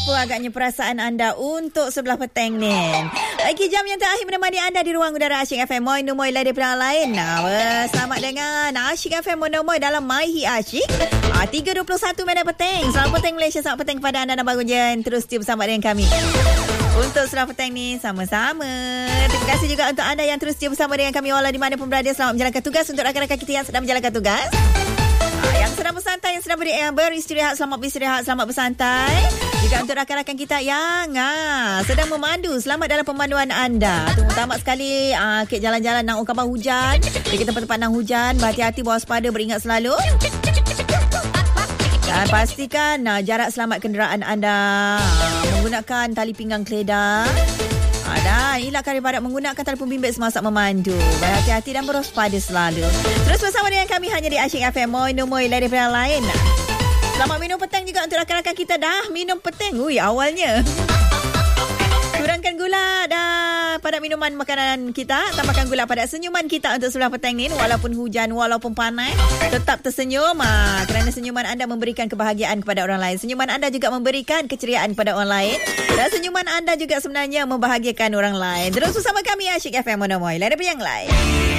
Apa agaknya perasaan anda untuk sebelah petang ni? Okey, jam yang terakhir menemani anda di ruang udara Asyik FM. Moi nomoi lain daripada lain. Selamat dengan Asyik FM nomoi dalam Maihi Asyik. 3.21 minit petang. Selamat petang Malaysia, selamat petang kepada anda dan Baru Jen. Terus setia bersama dengan kami untuk sebelah petang ni sama-sama. Terima kasih juga untuk anda yang terus setia bersama dengan kami walau di mana pun berada. Selamat menjalankan tugas untuk rakan-rakan kita yang sedang menjalankan tugas. Yang sedang bersantai, yang sedang beristirahat, selamat beristirahat, selamat bersantai. Juga untuk rakan-rakan kita yang sedang memandu, selamat dalam pemanduan anda. Terutama sekali ke jalan-jalan nak kabar hujan, pergi tempat-tempat nak hujan, berhati-hati, berwaspada, beringat selalu. Dan pastikan jarak selamat kenderaan anda, menggunakan tali pinggang keledar. Dan elakkan daripada menggunakan telefon bimbit semasa memandu. Berhati-hati dan berwaspada selalu. Terus bersama dengan kami hanya di Asyik FM. Moi lain daripada lain. Selamat minum petang juga untuk rakan-rakan kita. Dah minum petang. Awalnya. Kurangkan gula dah pada minuman makanan kita. Tambahkan gula pada senyuman kita untuk sebelah petang ni. Walaupun hujan, walaupun panas, tetap tersenyum. Kerana senyuman anda memberikan kebahagiaan kepada orang lain. Senyuman anda juga memberikan keceriaan kepada orang lain. Dan senyuman anda juga sebenarnya membahagiakan orang lain. Terus bersama kami Asyik FM Monomoi. Lain daripada yang lain.